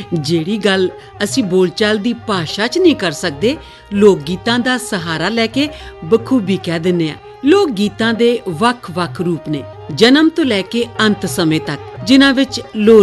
ਜਿਹੜੀ ਗੱਲ ਅਸੀਂ ਬੋਲਚਾਲ ਦੀ ਭਾਸ਼ਾ 'ਚ ਨਹੀਂ ਕਰ ਸਕਦੇ, ਲੋਕ ਗੀਤਾਂ ਦਾ ਸਹਾਰਾ ਲੈ ਕੇ ਬਖੂਬੀ ਕਹਿ ਦਿੰਦੇ ਆ। ਲੋਕ ਗੀਤਾਂ ਦੇ ਵੱਖ-ਵੱਖ ਰੂਪ ਨੇ, ਜਨਮ ਤੋਂ ਲੈ ਕੇ ਅੰਤ ਸਮੇਂ ਤੱਕ, ਜਿਨ੍ਹਾਂ ਵਿੱਚ